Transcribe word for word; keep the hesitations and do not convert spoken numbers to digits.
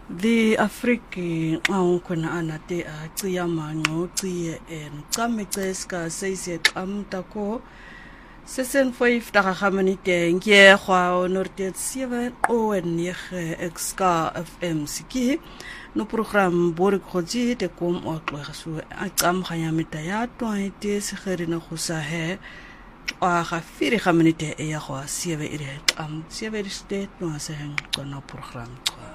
The Afriki au kuna anate a tia mango tia en kamiteska seise kamtako sesen five daga gaminite ngie kwa nortet seven o en nege exka F M siki no program borik khoji te kom o tlogaso a tsam khanya mitaya to ite se gerina go sa he a ga firi gaminite e ya go seven ire am seven state no se hen no program